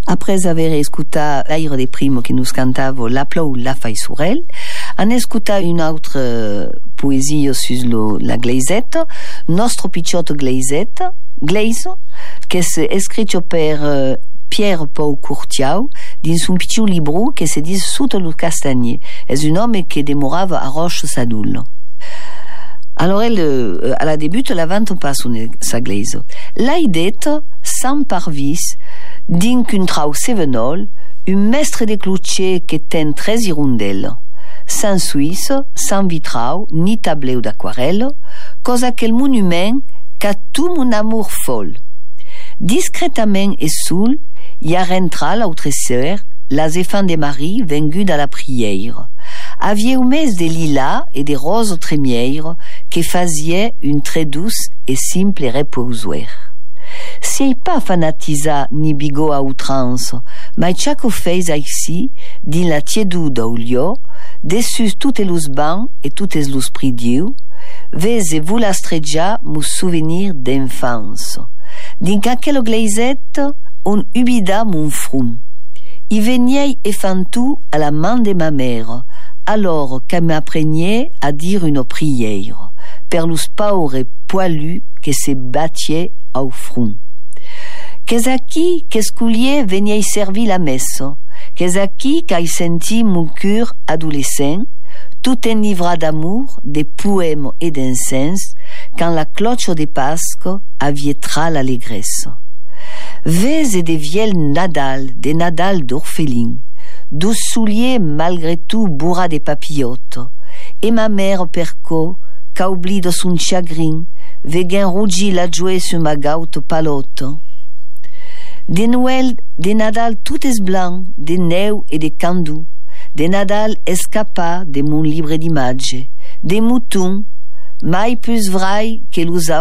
Après aver escutat l'aire de Primo che nous cantava La plou la fai surel, han escutat una altra poesia su la Gleisetta, Nostro picciotto Gleisetta, Gleiso, che è scritto per Pierre Paul Courtiau dins un piccolo libro che si dice Sotto lo castagnier. È un uomo che demorava a Roche Sadullo. Allora alla debut la vanta pas sa Gleiso. L'hai detto sans parvis din qu'un trau sevenol, un mestre de cloutier che ten 13 hirondelles, sans suisse, sans vitrau, ni tableu d'aquarelle, cosa quel monument qu'a tout mon amour folle. Discrètement et soul, y a rentra l'autre sœur, la zéphane de Marie, venue à la prière. Aviez un mes de lilas et de roses trémières que faisiez une très douce et simple reposoire. Si pas fanatisa ni bigot à outrance, mais chaque fez ici, din la tiédude au lieu, dessus toutes les bancs et toutes les pridieux, vese vous la streggia mon souvenir d'enfance. Din quelle gleisette, on ubida mon frum. I veniez et fantou à la main de ma mère, alors qu'elle m'apprenait à dire une prière, per los pauvres poilus que se battiez au front. Qu'est-ce qui, qu'est-ce qu'oulier veniez servir la messe, qu'est-ce qui qu'aille senti mon cœur adolescent, tout enivré d'amour, de poèmes et d'incense, quand la cloche de Pâques avietra l'allégresse. Vez des vieilles Nadal, des Nadal d'orphelins, douze souliers malgré tout bourra de papillotes, et ma mère perco, qu'a oublié de son chagrin, vegan rougi la jouer sur ma gaute palote. Des Noël, des Nadal toutes blancs, des neu et des candous, des Nadal escapats de mon livre d'images, des moutons, mai plus vrai que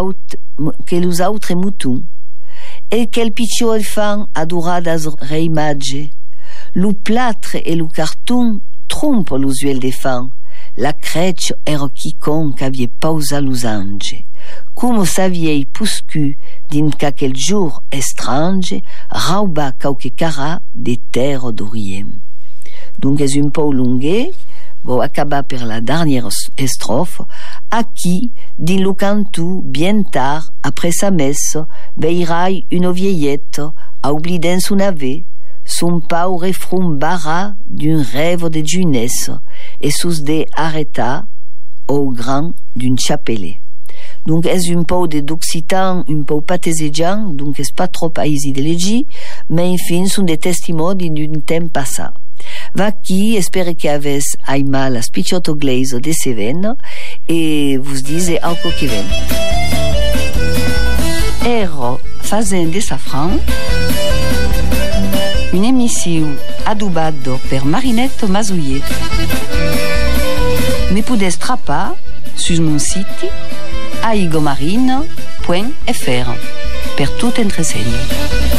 les autres moutons, et quel picciot enfant adora das reimages. Le plâtre et le carton trompent les yeux des fans. La crèche era quiconque avait pausa los anges. Comme saviez puscu din quel jour étrange, rauba qualque cara de terre d'Orient. Donc c'est un peu longué, bon acabar per la dernière strophe, à qui, din le cantou, bien tard, après sa messe, veirai une vieillette, a oublié son ave, son pauvre front barra d'un rêve de jeunesse, et sous des arrêta au grand d'une chapelet. Donc, c'est un peu d'occitan, un peu patéségian, donc c'est pas trop aisé de légir, mais enfin, sont des testimoni d'un temps passé. Va qui, espère que avez aimé la spicciotto gleiso de Seven, et vous dites algo que ven. Ero fazendo de safran, une émission adubado per Marinette Mazouillet. Me podes trapar sur mon site aigomarine.fr per tout entresegno.